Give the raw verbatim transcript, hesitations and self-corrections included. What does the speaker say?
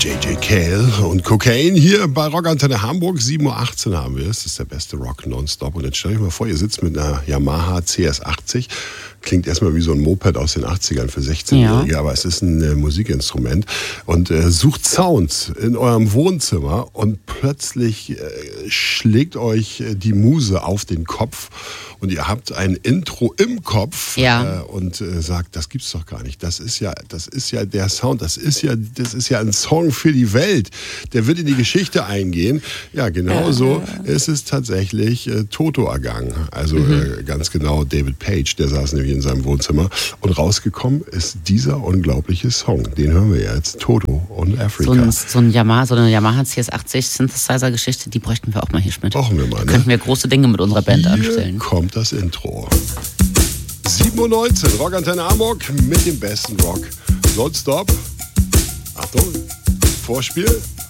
J J Cale und Cocaine hier bei Rockantenne Hamburg. sieben Uhr achtzehn haben wir es. Das ist der beste Rock nonstop. Und jetzt stell euch mal vor, ihr sitzt mit einer Yamaha C S achtzig. Klingt erstmal wie so ein Moped aus den achtzigern für sechzehnjährige, ja. Aber es ist ein äh, Musikinstrument. Und äh, sucht Sounds in eurem Wohnzimmer und plötzlich äh, schlägt euch äh, die Muse auf den Kopf und ihr habt ein Intro im Kopf ja. äh, und äh, sagt, das gibt's doch gar nicht. Das ist ja, das ist ja der Sound, das ist ja, das ist ja ein Song für die Welt. Der wird in die Geschichte eingehen. Ja, genau so äh. ist es tatsächlich äh, Toto ergangen. Also mhm. äh, ganz genau David Page, der saß nämlich in seinem Wohnzimmer und rausgekommen ist dieser unglaubliche Song. Den hören wir jetzt, Toto und Africa. So, ein, so, ein Yamaha, so eine Yamaha C S achtzig Synthesizer-Geschichte, die bräuchten wir auch mal hier, Schmidt. Brauchen wir mal, ne? Da könnten wir große Dinge mit unserer Band hier anstellen. Kommt das Intro. sieben Uhr neunzehn, Rockantenne Hamburg mit dem besten Rock. Nonstop. Achtung, Vorspiel.